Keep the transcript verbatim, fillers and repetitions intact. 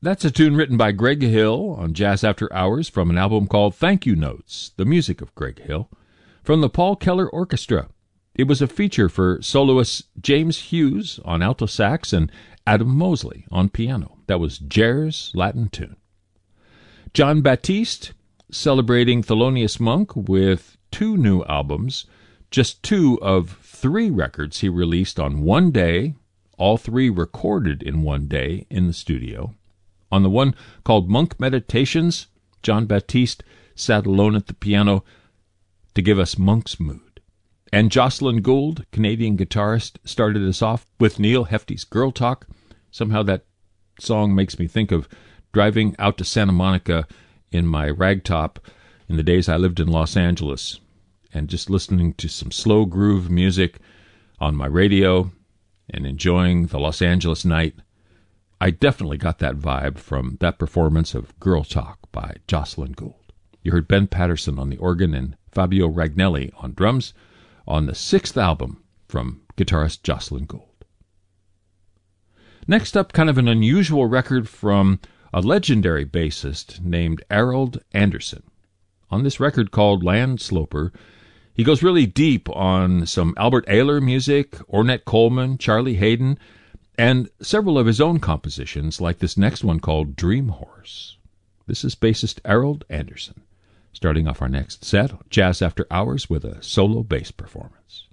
That's a tune written by Greg Hill on Jazz After Hours from an album called Thank You Notes, the music of Greg Hill, from the Paul Keller Orchestra. It was a feature for soloists James Hughes on alto sax and Adam Mosley on piano. That was Jer's Latin tune. John Batiste, celebrating Thelonious Monk with two new albums, just two of three records he released on one day, all three recorded in one day in the studio. On the one called Monk Meditations, John Batiste sat alone at the piano to give us Monk's Mood. And Jocelyn Gould, Canadian guitarist, started us off with Neil Hefti's Girl Talk. Somehow that song makes me think of driving out to Santa Monica in my ragtop in the days I lived in Los Angeles and just listening to some slow groove music on my radio and enjoying the Los Angeles night. I definitely got that vibe from that performance of Girl Talk by Jocelyn Gould. You heard Ben Patterson on the organ and Fabio Ragnelli on drums on the sixth album from guitarist Jocelyn Gould. Next up, kind of an unusual record from a legendary bassist named Harold Anderson. On this record called Landsloper, he goes really deep on some Albert Ayler music, Ornette Coleman, Charlie Haydn, and several of his own compositions, like this next one called Dream Horse. This is bassist Harold Anderson, starting off our next set, Jazz After Hours, with a solo bass performance.